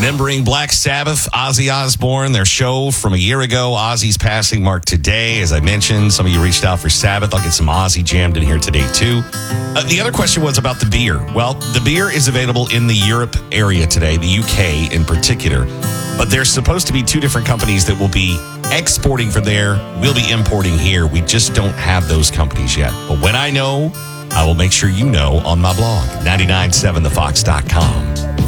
Remembering Black Sabbath, Ozzy Osbourne, their show from a year ago. Ozzy's passing mark today. As I mentioned, some of you reached out for Sabbath. I'll get some Ozzy jammed in here today, too. The other question was about the beer. Well, the beer is available in the Europe area today, the UK in particular. But there's supposed to be two different companies that will be exporting from there. We'll be importing here. We just don't have those companies yet. But when I know, I will make sure you know on my blog, 997thefox.com.